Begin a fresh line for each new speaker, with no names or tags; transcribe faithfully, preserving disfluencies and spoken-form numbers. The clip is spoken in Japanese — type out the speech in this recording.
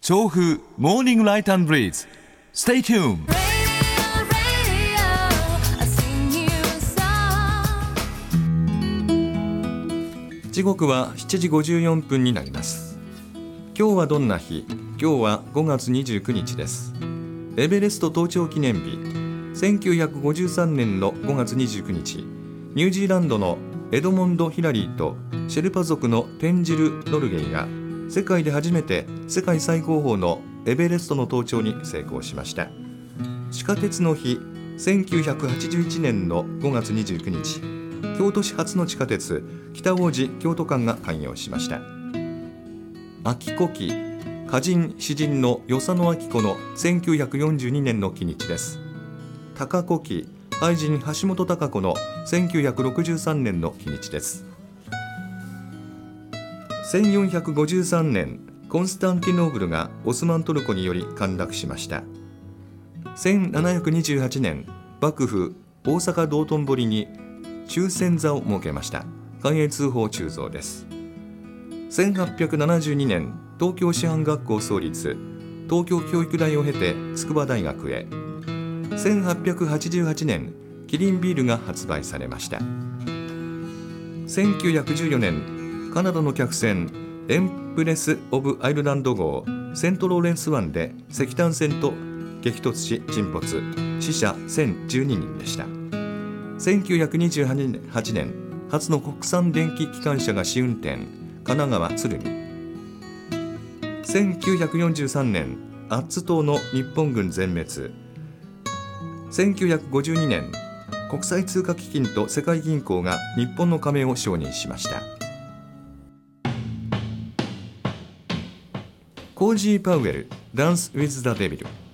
調布モーニングライト&ブリーズ Stay tuned。
時刻はしちじごじゅうよんぷんになります。今日はどんな日？今日はごがつにじゅうくにちです。エベレスト登頂記念日。せんきゅうひゃくごじゅうさんねんのごがつにじゅうくにち、ニュージーランドのエドモンド・ヒラリーとシェルパ族のテンジル・ノルゲイが世界で初めて世界最高峰のエベレストの登頂に成功しました。地下鉄の日、せんきゅうひゃくはちじゅういちねんのごがつにじゅうくにち、京都市初の地下鉄北大路京都間が開業しました。秋古希、歌人詩人の与謝野晶子のせんきゅうひゃくよんじゅうにねんの記日です。高古希、俳人橋本孝子のせんきゅうひゃくろくじゅうさんねんの記日です。せんよんひゃくごじゅうさんねん、コンスタンティノーブルがオスマントルコにより陥落しました。せんななひゃくにじゅうはちねん、幕府大阪道頓堀に中禅座を設けました。寛永通宝鋳造です。せんはっぴゃくななじゅうにねん、東京師範学校創立、東京教育大を経て筑波大学へ。せんはっぴゃくはちじゅうはちねん、キリンビールが発売されました。せんきゅうひゃくじゅうよねん、カナダの客船エンプレス・オブ・アイルランド号セントローレンス湾で石炭船と激突し沈没、死者せんじゅうににんでした。せんきゅうひゃくにじゅうはちねん、初の国産電気機関車が試運転、神奈川鶴見。せんきゅうひゃくよんじゅうさんねん、アッツ島の日本軍全滅。せんきゅうひゃくごじゅうにねん、国際通貨基金と世界銀行が日本の加盟を承認しました。コージー・パウエル、ダンス・ウィズ・ザ・デビル。